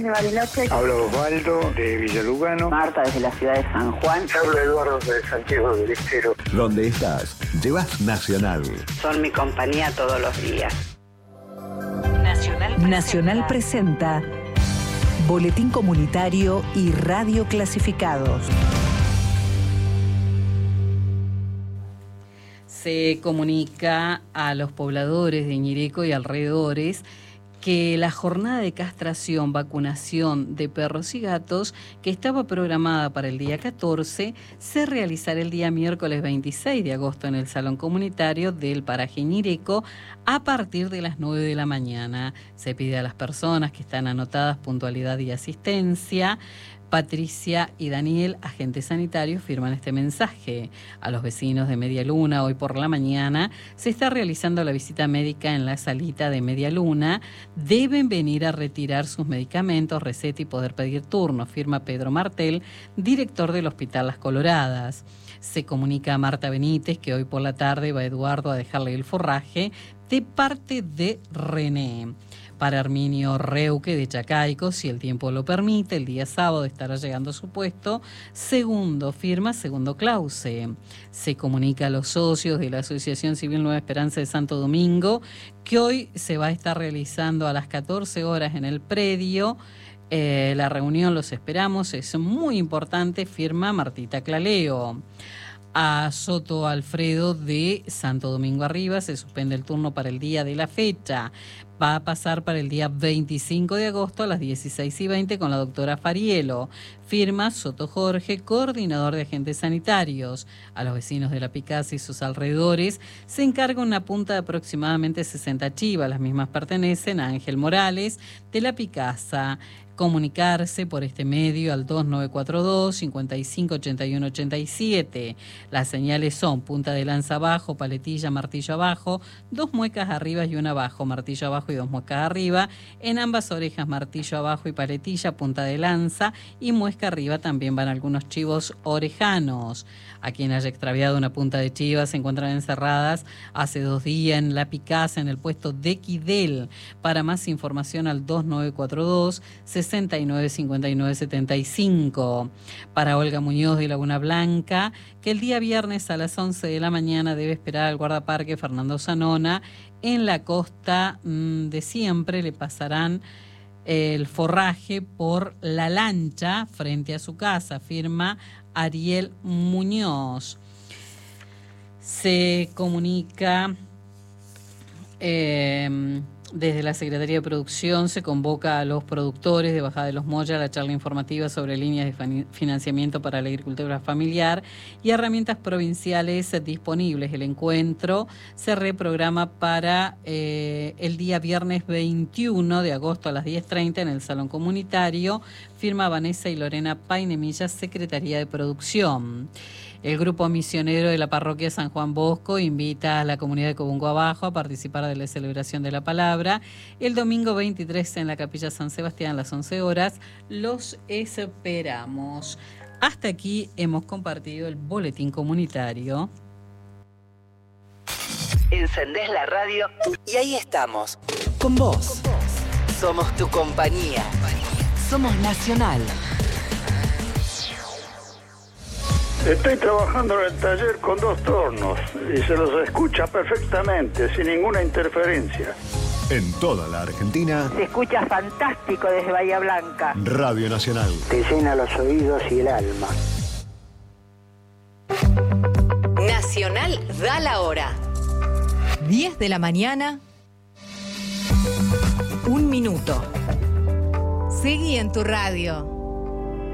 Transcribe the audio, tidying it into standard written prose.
Bariloche. Habla Osvaldo de Villalugano. Marta desde la ciudad de San Juan. Habla Eduardo de Santiago del Estero. Donde estás, llevas Nacional. Son mi compañía todos los días. Nacional presenta Boletín Comunitario y Radio Clasificados. Se comunica a los pobladores de Ñireco y alrededores que la jornada de castración, vacunación de perros y gatos, que estaba programada para el día 14, se realizará el día miércoles 26 de agosto en el Salón Comunitario del Paraje Ñireco a partir de las 9 de la mañana. Se pide a las personas que están anotadas puntualidad y asistencia. Patricia y Daniel, agentes sanitarios, firman este mensaje. A los vecinos de Media Luna, hoy por la mañana, se está realizando la visita médica en la salita de Media Luna. Deben venir a retirar sus medicamentos, receta y poder pedir turno, firma Pedro Martel, director del Hospital Las Coloradas. Se comunica a Marta Benítez que hoy por la tarde va Eduardo a dejarle el forraje de parte de René. Para Herminio Reuque de Chacaico, si el tiempo lo permite, el día sábado estará llegando a su puesto. Segundo Clause. Se comunica a los socios de la Asociación Civil Nueva Esperanza de Santo Domingo que hoy se va a estar realizando a las 14 horas en el predio. La reunión los esperamos, es muy importante, firma Martita Claleo. A Soto Alfredo de Santo Domingo Arriba se suspende el turno para el día de la fecha. Va a pasar para el día 25 de agosto a las 16:20 con la doctora Farielo. Firma Soto Jorge, coordinador de agentes sanitarios. A los vecinos de La Picasa y sus alrededores se encarga una punta de aproximadamente 60 chivas. Las mismas pertenecen a Ángel Morales de La Picasa. Comunicarse por este medio al 2942 55 81 87. Las señales son punta de lanza abajo, paletilla, martillo abajo, 2 muecas arriba y una abajo, martillo abajo y 2 muecas arriba. En ambas orejas, martillo abajo y paletilla, punta de lanza y muesca arriba. También van algunos chivos orejanos. A quien haya extraviado una punta de chivas se encuentran encerradas hace 2 días en La Picasa, en el puesto de Quidel. Para más información al 2942 69 59 75. Para Olga Muñoz de Laguna Blanca, que el día viernes a las 11 de la mañana debe esperar al guardaparque Fernando Zanona. En la costa de siempre le pasarán el forraje por la lancha frente a su casa, firma Ariel Muñoz. Se comunica desde la Secretaría de Producción, se convoca a los productores de Bajada de los Moya a la charla informativa sobre líneas de financiamiento para la agricultura familiar y herramientas provinciales disponibles. El encuentro se reprograma para el día viernes 21 de agosto a las 10:30 en el Salón Comunitario. Firma Vanessa y Lorena Painemilla, Secretaría de Producción. El grupo misionero de la parroquia San Juan Bosco invita a la comunidad de Cobungo Abajo a participar de la celebración de la palabra el domingo 23 en la Capilla San Sebastián a las 11 horas. Los esperamos. Hasta aquí hemos compartido el boletín comunitario. Encendés la radio y ahí estamos, con vos. Somos tu compañía. Somos Nacional. Estoy trabajando en el taller con 2 tornos y se los escucha perfectamente, sin ninguna interferencia. En toda la Argentina, Se escucha fantástico desde Bahía Blanca. Radio Nacional. Te llena los oídos y el alma. Nacional da la hora. 10 de la mañana, 1 minuto. Seguí en tu radio.